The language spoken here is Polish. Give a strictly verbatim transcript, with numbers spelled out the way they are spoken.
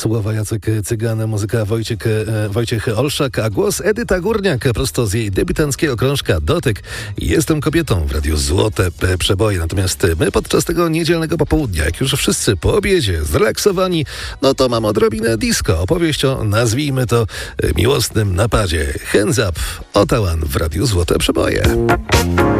Słowa Jacek Cygan, muzyka Wojciech, Wojciech Olszak, a głos Edyta Górniak prosto z jej debiutanckiego krążka Dotyk. Jestem kobietą w Radiu Złote Przeboje. Natomiast my podczas tego niedzielnego popołudnia, jak już wszyscy po obiedzie zrelaksowani, no to mam odrobinę disco. Opowieść o, nazwijmy to, miłosnym napadzie. Hands up, Otawan w Radiu Złote Przeboje.